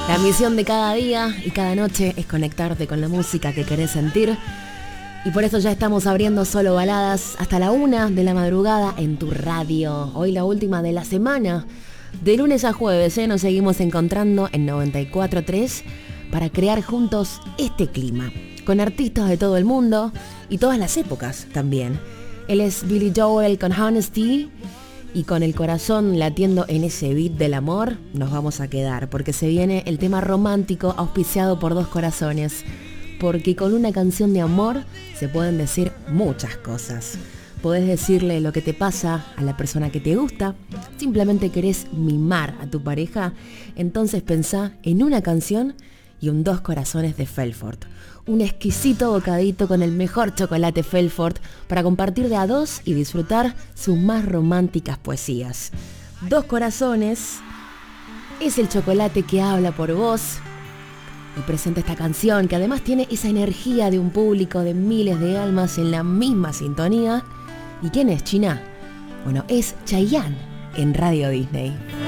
La misión de cada día y cada noche es conectarte con la música que querés sentir. Y por eso ya estamos abriendo Solo Baladas hasta la 1 de la madrugada en tu radio. Hoy la última de la semana. De lunes a jueves, nos seguimos encontrando en 94.3 para crear juntos este clima. Con artistas de todo el mundo y todas las épocas también. Él es Billy Joel con Honesty. Y con el corazón latiendo en ese beat del amor, nos vamos a quedar, porque se viene el tema romántico auspiciado por Dos Corazones. Porque con una canción de amor se pueden decir muchas cosas. Podés decirle lo que te pasa a la persona que te gusta, simplemente querés mimar a tu pareja, entonces pensá en una canción y un Dos Corazones de Felfort. Un exquisito bocadito con el mejor chocolate Felfort para compartir de a dos y disfrutar sus más románticas poesías. Dos Corazones es el chocolate que habla por vos y presenta esta canción que además tiene esa energía de un público de miles de almas en la misma sintonía. ¿Y quién es, China? Bueno, es Chayanne en Radio Disney.